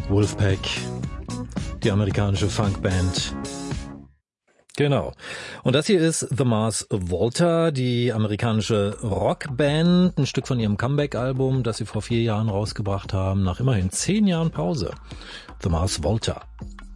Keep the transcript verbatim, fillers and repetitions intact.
Wolfpack, die amerikanische Funkband. Genau. Und das hier ist The Mars Volta, die amerikanische Rockband, ein Stück von ihrem Comeback-Album, das sie vor vier Jahren rausgebracht haben, nach immerhin zehn Jahren Pause. The Mars Volta.